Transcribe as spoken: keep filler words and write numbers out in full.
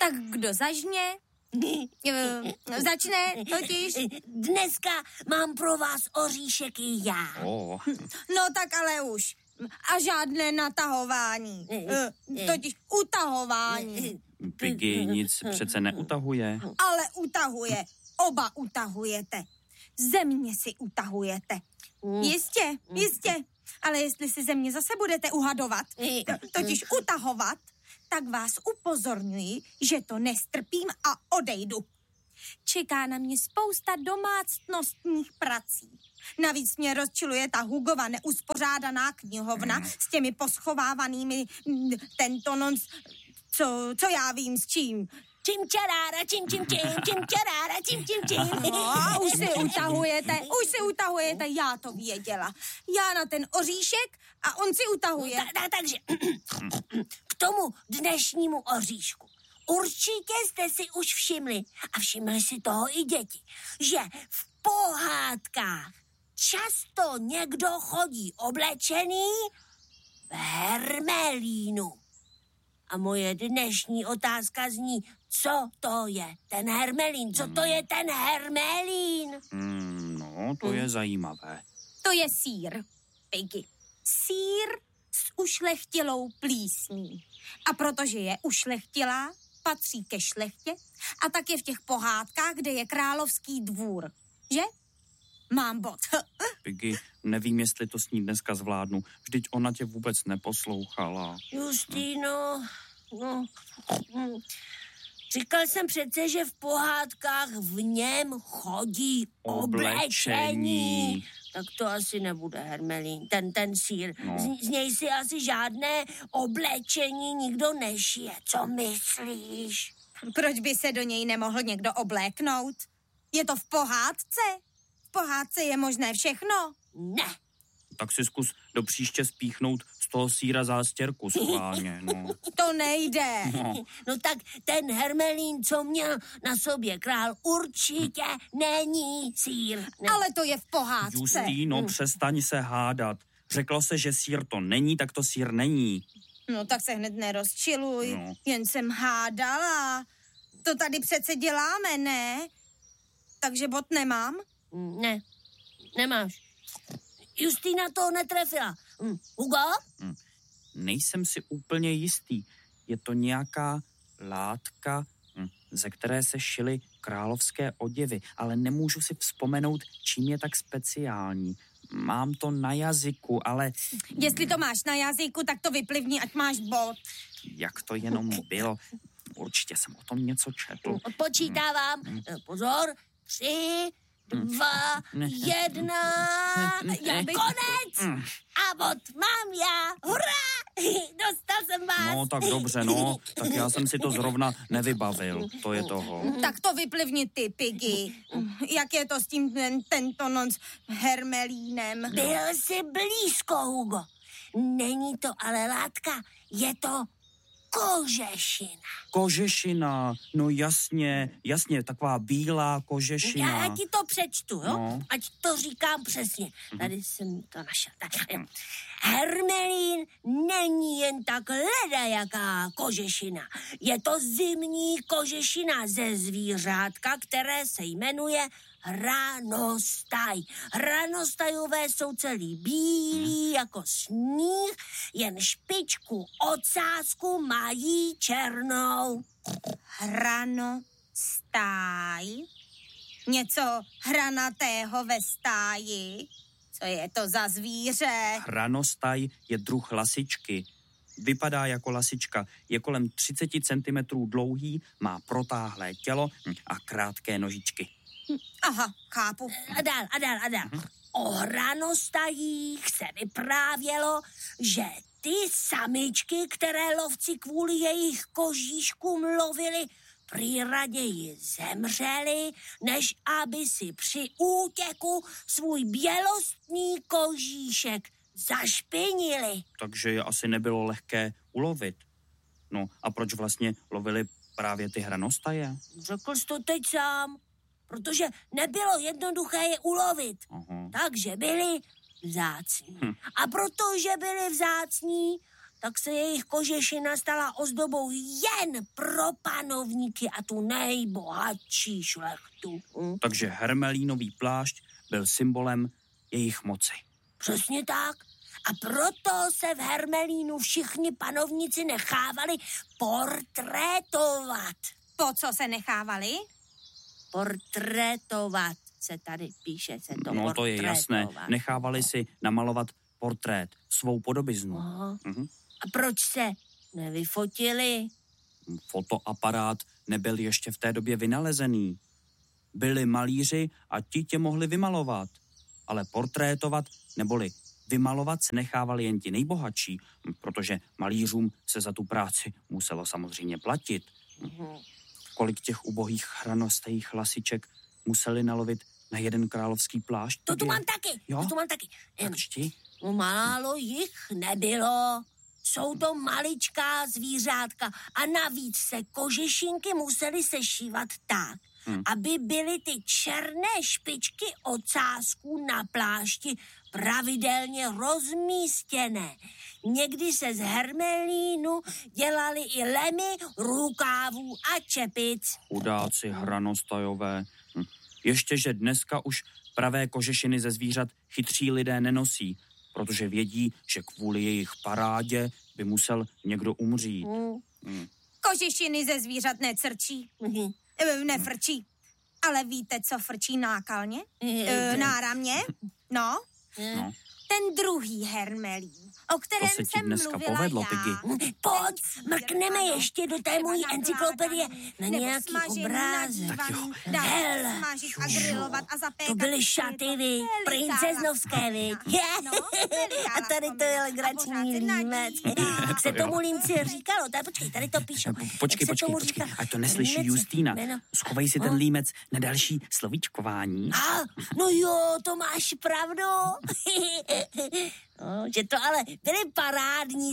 Tak kdo zažně? Začne totiž. Dneska mám pro vás oříšeky já. Oh. No tak ale už. A žádné natahování. Totiž utahování. Piggy nic přece neutahuje. Ale utahuje. Oba utahujete. Země si utahujete. Jistě, jistě. Ale jestli si země zase budete uhadovat, totiž utahovat, tak vás upozorňuji, že to nestrpím a odejdu. Čeká na mě spousta domácnostních prací. Navíc mě rozčiluje ta Hugova neuspořádaná knihovna mm. s těmi poschovávanými m, tento non, co, co já vím s čím. Čím čarára, čím čím čím, čím čarára, čím čím čím. No, už si utahujete, už si utahujete, já to věděla. Já na ten oříšek a on si utahuje. Ta, ta, takže k tomu dnešnímu oříšku. Určitě jste si už všimli, a všimli si toho i děti, že v pohádkách často někdo chodí oblečený v hermelínu. A moje dnešní otázka zní, co to je ten hermelín? Co to je ten hermelín? Mm, no, to je zajímavé. To je sýr, Piggy. Sýr s ušlechtilou plísní. A protože je ušlechtilá, patří ke šlechtě a tak je v těch pohádkách, kde je královský dvůr. Že? Mám bod. Piggy, nevím, jestli to s ní dneska zvládnu. Vždyť ona tě vůbec neposlouchala. Justýno, no, říkal jsem přece, že v pohádkách v něm chodí oblečení. oblečení. Tak to asi nebude hermelín, ten, ten sýr. No. Z, z něj si asi žádné oblečení nikdo nešije. Co myslíš? Proč by se do něj nemohl někdo obléknout? Je to v pohádce? V pohádce je možné všechno? Ne. Tak si zkus do příště spíchnout z toho sýra zástěrku schválně, no. To nejde. No. No tak ten hermelín, co měl na sobě král, určitě není sýr. Ne. Ale to je v pohádce. Justýno, hmm. přestaň se hádat. Řeklo se, že sýr to není, tak to sýr není. No tak se hned nerozčiluj. No. Jen jsem hádala. To tady přece děláme, ne? Takže bod nemám? Ne, nemáš. Justýna to netrefila. Hm. Hugo? Hm. Nejsem si úplně jistý. Je to nějaká látka, hm, ze které se šily královské oděvy, ale nemůžu si vzpomenout, čím je tak speciální. Mám to na jazyku, ale... Jestli to máš na jazyku, tak to vyplivni, ať máš bod. Jak to jenom bylo? Určitě jsem o tom něco četl. Odpočítávám. Pozor. Tři, dva, jedna, konec! A bod mám já. Hurá! Dostal jsem vás. No, tak dobře, no. Tak já jsem si to zrovna nevybavil. To je toho. Tak to vyplivni ty, Piggy. Jak je to s tím ten, tento non s hermelínem? Byl jsi blízko, Hugo. Není to ale látka, je to kožešina. Kožešina, no jasně, jasně, taková bílá kožešina. Já ti to přečtu, jo? No. Ať to říkám přesně. Tady jsem to našel. Tak. Hermelín není jen tak ledajaká kožešina. Je to zimní kožešina ze zvířátka, které se jmenuje hranostaj. Hranostajové jsou celý bílí jako sníh, jen špičku ocásku mají černou. Hranostaj? Něco hranatého ve stáji? Co je to za zvíře? Hranostaj je druh lasičky. Vypadá jako lasička, je kolem třicet centimetrů dlouhý, má protáhlé tělo a krátké nožičky. Aha, chápu. A dál, a dál, a dál. O hranostajích se vyprávělo, že ty samičky, které lovci kvůli jejich kožíškům lovili, prý raději zemřeli, než aby si při útěku svůj bělostný kožíšek zašpinili. Takže je asi nebylo lehké ulovit. No a proč vlastně lovili právě ty hranostaje? Řekl jsi to teď sám, protože nebylo jednoduché je ulovit. Aha. Takže byli vzácní. Hm. A protože byli vzácní, tak se jejich kožešina stala ozdobou jen pro panovníky a tu nejbohatší šlechtu. Hm? Takže hermelínový plášť byl symbolem jejich moci. Přesně tak. A proto se v Hermelínu všichni panovníci nechávali portrétovat. Po co se nechávali? Portrétovat se tady píše, se to No to je jasné. Nechávali si namalovat portrét, svou podobiznu. Mhm. A proč se nevyfotili? Fotoaparát nebyl ještě v té době vynalezený. Byli malíři a ti tě mohli vymalovat. Ale portrétovat neboli vymalovat se nechávali jen ti nejbohatší, protože malířům se za tu práci muselo samozřejmě platit. Mhm. Kolik těch ubohých chranostejch lasiček museli nalovit na jeden královský plášť? To tu mám taky, jo? to tu mám taky. Tak čti. Málo jich nebylo. Jsou to maličká zvířátka a navíc se kožešinky musely sešívat tak, hmm. aby byly ty černé špičky ocásků na plášti pravidelně rozmístěné. Někdy se z hermelínu dělali i lemy, rukávů a čepic. Chudáci hranostajové. Hm. Ještě, že dneska už pravé kožešiny ze zvířat chytří lidé nenosí, protože vědí, že kvůli jejich parádě by musel někdo umřít. Mm. Mm. Kožešiny ze zvířat necrčí, mm. e, nefrčí. Ale víte, co frčí nákalně? E, náramně? No. no. Ten druhý hermelín, o kterém to se ti jsem dneska mluvila povedlo, já. Piggy. Pojď, mrkneme ještě do té mojí encyklopedie na nějaký obrázek. Hele, a grilovat a zapékat. To byly šaty, vy, princeznovské, vy. A tady to je legrační límec. Jak se tomu límci říkalo? Tady, počkej, tady to píšu. Počkej, počkej, počkej, ať to neslyší Justýna. Schovej si ten límec na další slovíčkování. No jo, to máš pravdu. No, že to ale byly parádní